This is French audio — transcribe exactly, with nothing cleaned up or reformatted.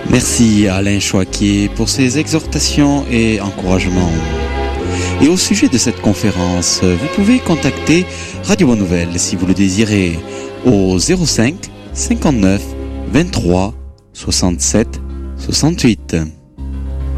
Merci à Alain Choaquier pour ses exhortations et encouragements. Et au sujet de cette conférence, vous pouvez contacter Radio Bonne Nouvelle si vous le désirez au zéro cinq cinquante-neuf vingt-trois soixante-sept soixante-huit.